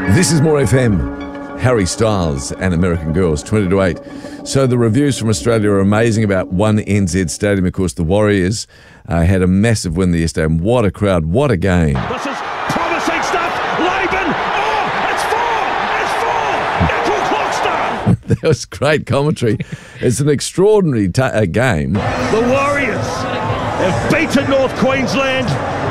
This is More FM. Harry Styles and American Girls, 20 to 8. So the reviews from Australia are amazing about One NZ Stadium. Of course, the Warriors had a massive win yesterday. And what a crowd, what a game. This is promising stuff. Laban. Oh, it's four. Nickel Clockster. That was great commentary. It's an extraordinary game. The Warriors have beaten North Queensland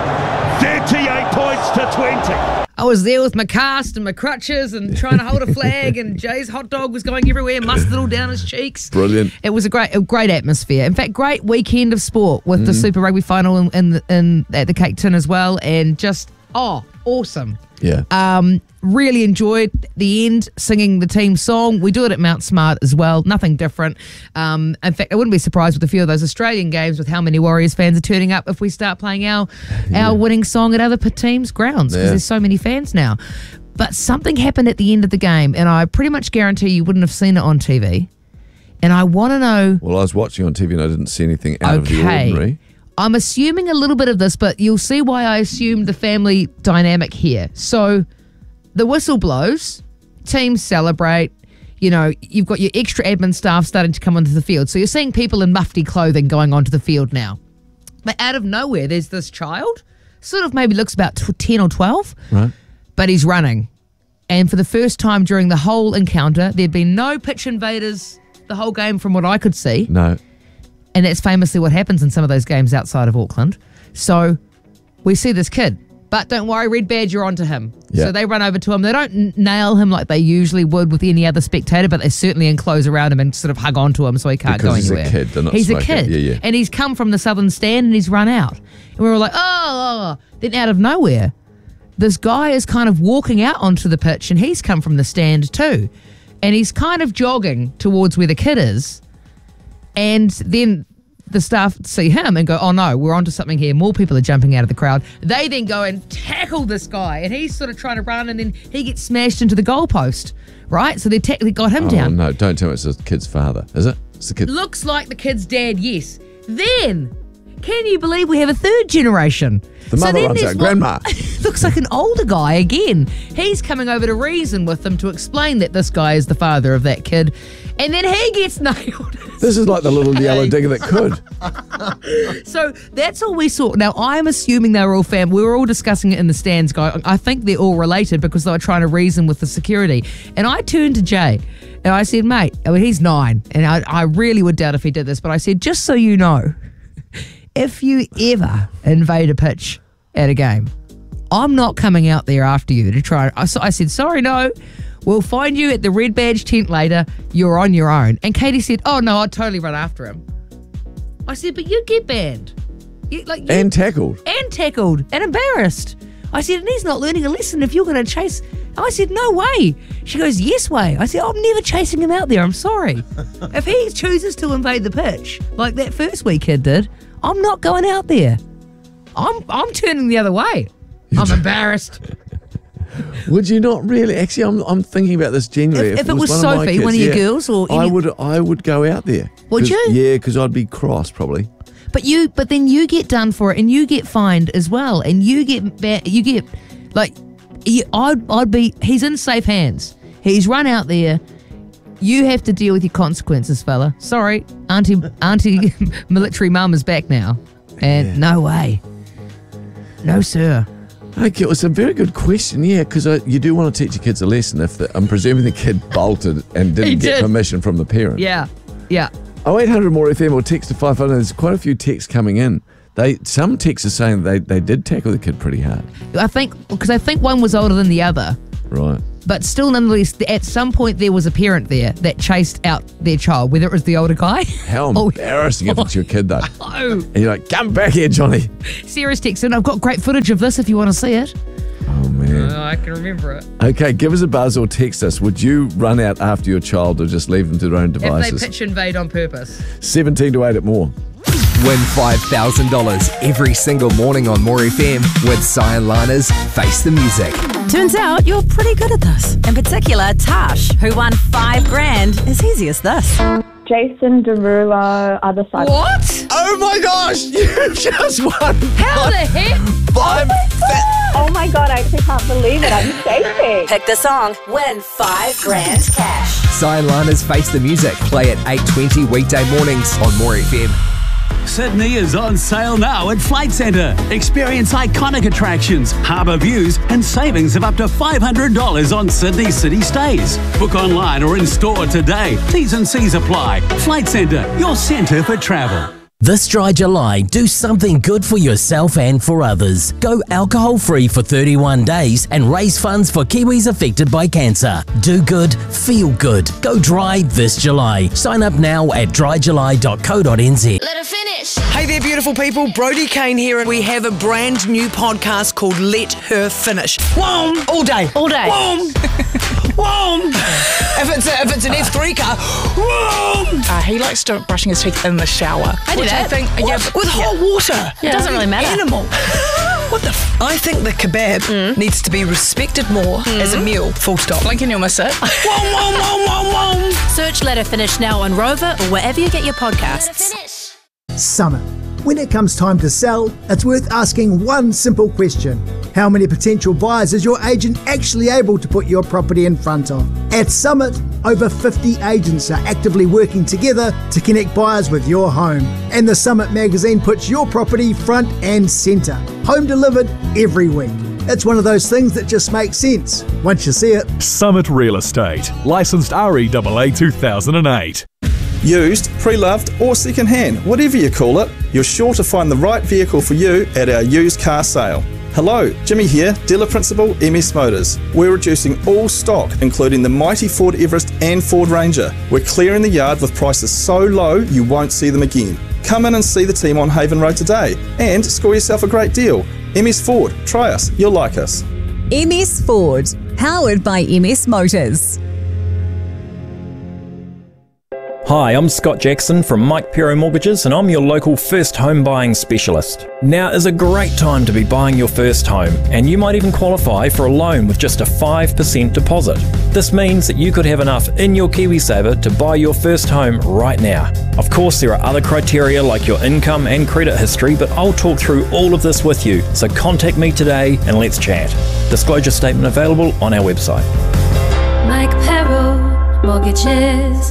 38 points to 20. I was there with my cast and my crutches and trying to hold a flag, and Jay's hot dog was going everywhere, mustard all down his cheeks. Brilliant. It was a great atmosphere. In fact, great weekend of sport with the Super Rugby final at the Cake Tin as well, and just, awesome. Yeah. Really enjoyed the end, singing the team song. We do it at Mount Smart as well, nothing different. In fact, I wouldn't be surprised with a few of those Australian games with how many Warriors fans are turning up if we start playing our winning song at other teams' grounds, because there's so many fans now. But something happened at the end of the game, and I pretty much guarantee you wouldn't have seen it on TV. And I want to know... Well, I was watching on TV and I didn't see anything out of the ordinary. I'm assuming a little bit of this, but you'll see why I assumed the family dynamic here. So the whistle blows, teams celebrate, you know, you've got your extra admin staff starting to come onto the field. So you're seeing people in mufti clothing going onto the field now. But out of nowhere, there's this child, sort of maybe looks about 10 or 12, Right. but he's running. And for the first time during the whole encounter, there'd been no pitch invaders the whole game from what I could see. No. And that's famously what happens in some of those games outside of Auckland. So we see this kid. But don't worry, red badge, you're onto him. Yeah. So they run over to him. They don't nail him like they usually would with any other spectator, but they certainly enclose around him and sort of hug onto him so he can't go anywhere. Because he's a kid, they're not He's smoking. a kid. Yeah. And he's come from the southern stand and he's run out. And we were like, oh. Then out of nowhere, this guy is kind of walking out onto the pitch and he's come from the stand too. And he's kind of jogging towards where the kid is. And then the staff see him and go, oh no, we're onto something here. More people are jumping out of the crowd. They then go and tackle this guy, and he's sort of trying to run, and then he gets smashed into the goalpost, right? So they got him down. Oh no, don't tell me it's the kid's father, is it? It's the kid. Looks like the kid's dad, yes. Then, can you believe we have a third generation? The mother runs out, grandma. Looks like an older guy again. He's coming over to reason with them to explain that this guy is the father of that kid. And then he gets nailed. This is like the little yellow digger that could. So that's all we saw. Now, I'm assuming they were all family. We were all discussing it in the stands, guy. I think they're all related because they were trying to reason with the security. And I turned to Jay and I said, mate, I mean, he's 9. And I really would doubt if he did this. But I said, just so you know, if you ever invade a pitch at a game, I'm not coming out there after you to try. I said, sorry, no. We'll find you at the Red Badge tent later. You're on your own. And Katie said, oh, no, I'd totally run after him. I said, but you get banned. And tackled. And tackled. And embarrassed. I said, and he's not learning a lesson if you're going to chase. I said, no way. She goes, yes way. I said, I'm never chasing him out there. I'm sorry. If he chooses to invade the pitch, like that first week kid did, I'm not going out there. I'm turning the other way. I'm embarrassed. Would you not really? Actually, I'm thinking about this genuinely. If it was Sophie, one of your girls, or I would go out there. Would you? Yeah, because I'd be cross probably. But then you get done for it, and you get fined as well, and you get like, I'd be. He's in safe hands. He's run out there. You have to deal with your consequences, fella. Sorry, Auntie military mum is back now, and no way, no sir. Okay, it's a very good question, yeah, because you do want to teach your kids a lesson. I'm presuming the kid bolted and didn't get permission from the parent. Yeah. 0800 More FM or text to 500. There's quite a few texts coming in. Some texts are saying they did tackle the kid pretty hard. I think one was older than the other. Right. But still, nonetheless, at some point there was a parent there that chased out their child, whether it was the older guy. How embarrassing if it's your kid, though. Oh. And you're like, come back here, Johnny. Sarah's texting, I've got great footage of this if you want to see it. Oh, man. I can remember it. Okay, give us a buzz or text us. Would you run out after your child or just leave them to their own devices? If they pitch invade on purpose. 17 to 8 at More. Win $5,000 every single morning on More FM with Cyan Liners Face the Music. Turns out you're pretty good at this. In particular, Tash, who won $5,000, is easy as this. Jason Derulo, other side. What? Oh my gosh, you just won. How the heck? Oh my God, I actually can't believe it. I'm shaking. Pick the song, win 5 grand cash. Cy and Lana's Face the Music play at 8:20 weekday mornings on More FM. Sydney is on sale now at Flight Centre. Experience iconic attractions, harbour views, and savings of up to $500 on Sydney city stays. Book online or in store today. T's and C's apply. Flight Centre, your centre for travel. This dry July, do something good for yourself and for others. Go alcohol-free for 31 days and raise funds for Kiwis affected by cancer. Do good, feel good. Go dry this July. Sign up now at dryjuly.co.nz. Let her finish. Hey there, beautiful people. Brody Kane here, and we have a brand new podcast called Let Her Finish. Whoom! All day. All day. Whoom! Whoom! If it's an F3 car, whoom! He likes brushing his teeth in the shower. I do that. I think, With hot water. It doesn't really matter. Animal. What the I think the kebab needs to be respected more as a meal. Full stop. Blink and you'll miss it. Whoom, whoom, whoom, whoom, whoom. Search Let Her Finish now on Rover or wherever you get your podcasts. Summit. When it comes time to sell, it's worth asking one simple question. How many potential buyers is your agent actually able to put your property in front of? At Summit, over 50 agents are actively working together to connect buyers with your home. And the Summit magazine puts your property front and centre. Home delivered every week. It's one of those things that just makes sense once you see it. Summit Real Estate. Licensed REAA 2008. Used, pre-loved or second-hand, whatever you call it, you're sure to find the right vehicle for you at our used car sale. Hello, Jimmy here, Dealer Principal, MS Motors. We're reducing all stock, including the mighty Ford Everest and Ford Ranger. We're clearing the yard with prices so low you won't see them again. Come in and see the team on Haven Road today and score yourself a great deal. MS Ford, try us, you'll like us. MS Ford, powered by MS Motors. Hi, I'm Scott Jackson from Mike Pero Mortgages, and I'm your local first home buying specialist. Now is a great time to be buying your first home, and you might even qualify for a loan with just a 5% deposit. This means that you could have enough in your KiwiSaver to buy your first home right now. Of course, there are other criteria like your income and credit history, but I'll talk through all of this with you, so contact me today and let's chat. Disclosure statement available on our website. Mike Pero Mortgages.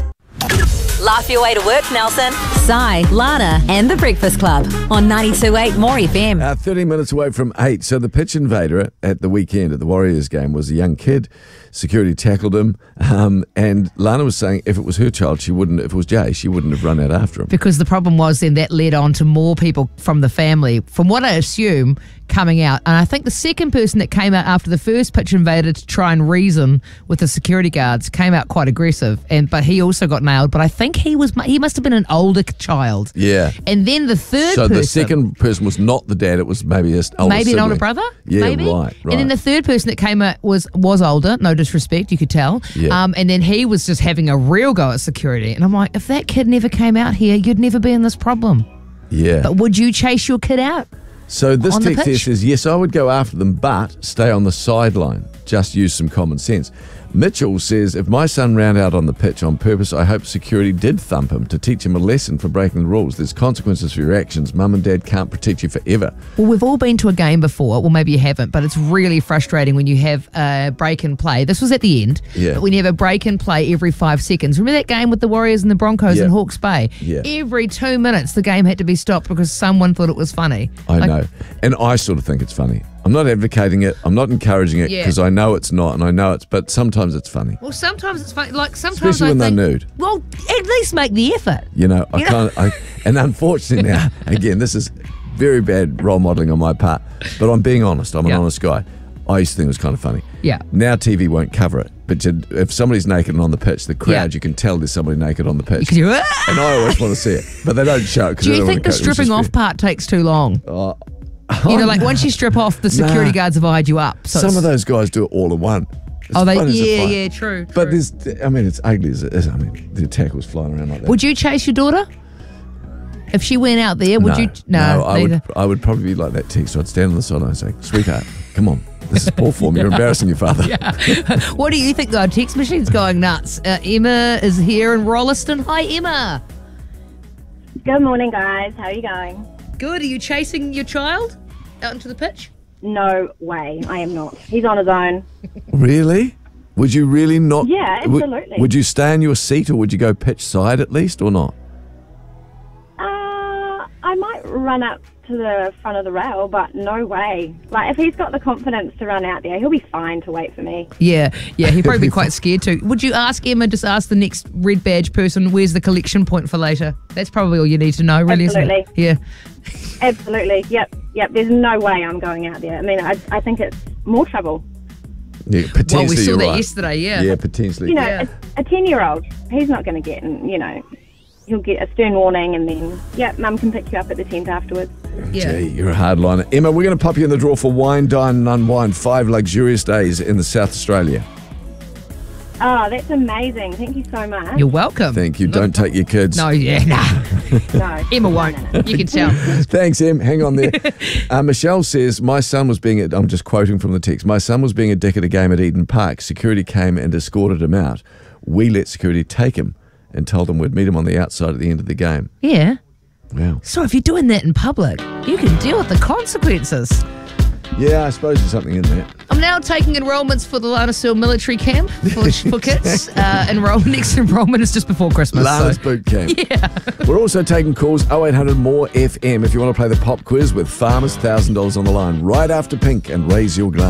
Laugh your way to work, Nelson. Cy, Lana, and The Breakfast Club on 92.8 More FM. 30 minutes away from 8. So the pitch invader at the weekend at the Warriors game was a young kid. Security tackled him. And Lana was saying if it was her child, she wouldn't. If it was Jay, she wouldn't have run out after him. Because the problem was then that led on to more people from the family, from what I assume, coming out. And I think the second person that came out after the first pitch invader to try and reason with the security guards came out quite aggressive. But he also got nailed. But I think he must have been an older child. Yeah. And then the third person. So the second person was not the dad. It was maybe an older Maybe sibling. an older brother? Yeah, maybe? right. And then the third person that came out was older, no disrespect, you could tell. Yeah. And then he was just having a real go at security. And I'm like, if that kid never came out here, you'd never be in this problem. Yeah. But would you chase your kid out? So this on the text here pitch? says, yes, I would go after them, but stay on the sideline. Just use some common sense. Mitchell says, if my son ran out on the pitch on purpose, I hope security did thump him to teach him a lesson for breaking the rules. There's consequences for your actions. Mum and dad can't protect you forever. Well, we've all been to a game before. Well, maybe you haven't, but it's really frustrating when you have a break and play. This was at the end. Yeah. But when you have a break and play every 5 seconds. Remember that game with the Warriors and the Broncos in Hawke's Bay? Yeah. Every 2 minutes, the game had to be stopped because someone thought it was funny. I know. And I sort of think it's funny. I'm not advocating it. I'm not encouraging it because I know it's not, and I know but sometimes it's funny. Well, sometimes it's funny. Like sometimes Especially when they're nude. Well, at least make the effort. You know, and unfortunately now, again, this is very bad role modelling on my part, but I'm being honest. I'm an honest guy. I used to think it was kind of funny. Yeah. Now TV won't cover it, but if somebody's naked and on the pitch, the crowd, you can tell there's somebody naked on the pitch. And I always want to see it, but they don't show it. Do you think the stripping off part takes too long? You know, like once you strip off, the security guards have eyed you up. So some of those guys do it all in one. True. But there's, it's ugly as it is. The tackle's flying around like that. Would you chase your daughter? If she went out there, would you? No, I would probably be like that text. So I'd stand on the side and I'd say, sweetheart, come on. This is poor form. You're embarrassing your father. What do you think? The text machine's going nuts. Emma is here in Rolleston. Hi, Emma. Good morning, guys. How are you going? Good. Are you chasing your child out into the pitch? No way. I am not. He's on his own. Really? Would you really not? Yeah, absolutely. Would you stay in your seat or would you go pitch side at least or not? I might run up to the front of the rail, but no way. Like, if he's got the confidence to run out there, he'll be fine to wait for me. Yeah, he'd probably be quite scared too. Would you ask Emma, just ask the next red badge person, where's the collection point for later? That's probably all you need to know, really, Absolutely. isn't it? Yeah. Absolutely. Yep. There's no way I'm going out there. I mean, I think it's more trouble. Yeah, potentially. Well, we saw you're that right. yesterday, yeah. Yeah, potentially. You know, a 10-year-old, he's not going to get, he'll get a stern warning and then, Mum can pick you up at the tent afterwards. Yeah. Gee, you're a hardliner. Emma, we're going to pop you in the draw for Wine, Dine and Unwind, 5 luxurious days in the South Australia. Oh, that's amazing. Thank you so much. You're welcome. Thank you. Don't take your kids. No, No. Emma won't. You can tell. Thanks, Em. Hang on there. Michelle says, my son was being, I'm just quoting from the text, my son was being a dick at a game at Eden Park. Security came and escorted him out. We let security take him and told him we'd meet him on the outside at the end of the game. Yeah. Wow. So if you're doing that in public, you can deal with the consequences. Yeah, I suppose there's something in that. I'm now taking enrolments for the Lana Seal military camp for kids. Next enrolment is just before Christmas. Lana's boot camp. Yeah. We're also taking calls 0800 more FM if you want to play the pop quiz with Farmers, $1,000 on the line right after Pink and Raise Your Glass.